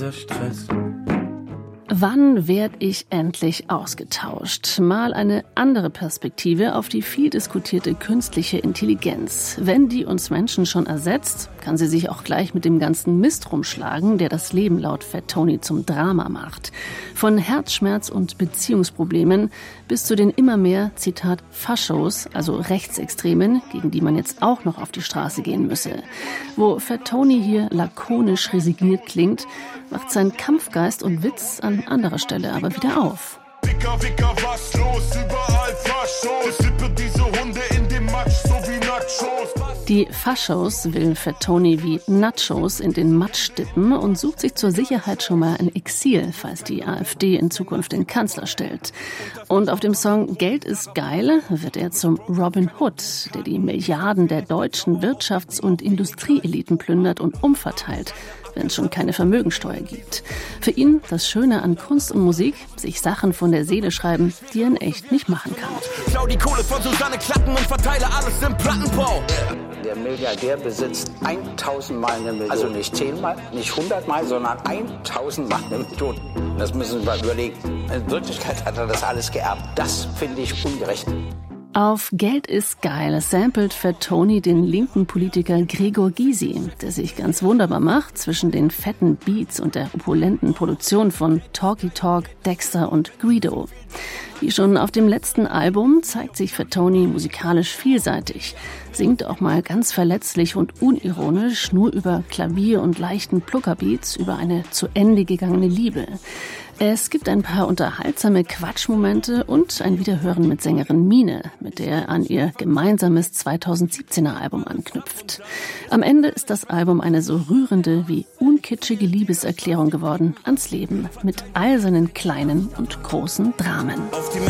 Stress. Wann werde ich endlich ausgetauscht? Mal eine andere Perspektive auf die viel diskutierte künstliche Intelligenz. Wenn die uns Menschen schon ersetzt, kann sie sich auch gleich mit dem ganzen Mist rumschlagen, der das Leben laut Fat Tony zum Drama macht. Von Herzschmerz und Beziehungsproblemen bis zu den immer mehr, Zitat, Faschos, also Rechtsextremen, gegen die man jetzt auch noch auf die Straße gehen müsse. Wo Fat Tony hier lakonisch resigniert klingt, macht sein Kampfgeist und Witz an anderer Stelle aber wieder auf. Wicker, was los? Überall Faschos. Sippe diese Hunde in dem Matsch, so wie Nachos. Die Faschos will Fat Tony wie Nachos in den Matsch dippen und sucht sich zur Sicherheit schon mal ein Exil, falls die AfD in Zukunft den Kanzler stellt. Und auf dem Song Geld ist geil wird er zum Robin Hood, der die Milliarden der deutschen Wirtschafts- und Industrieeliten plündert und umverteilt, wenn es schon keine Vermögensteuer gibt. Für ihn das Schöne an Kunst und Musik, sich Sachen von der Seele schreiben, die er in echt nicht machen kann. Klau die Kohle von Susanne Klatten und verteile alles im Plattenbau. Der Milliardär besitzt 1000 Mal eine Million. Also nicht 10 Mal, nicht 100 Mal, sondern 1000 Mal eine Million. Das müssen wir überlegen. In Wirklichkeit hat er das alles geerbt. Das finde ich ungerecht. Auf Geld ist geil samplet Fat Tony den linken Politiker Gregor Gysi, der sich ganz wunderbar macht zwischen den fetten Beats und der opulenten Produktion von Talky Talk, Dexter und Greedo. Wie schon auf dem letzten Album zeigt sich Fat Tony musikalisch vielseitig, singt auch mal ganz verletzlich und unironisch nur über Klavier und leichten Pluckerbeats über eine zu Ende gegangene Liebe. Es gibt ein paar unterhaltsame Quatschmomente und ein Wiederhören mit Sängerin Mine, mit der er an ihr gemeinsames 2017er Album anknüpft. Am Ende ist das Album eine so rührende wie unkitschige Liebeserklärung geworden ans Leben mit all seinen kleinen und großen Dramen. Auf die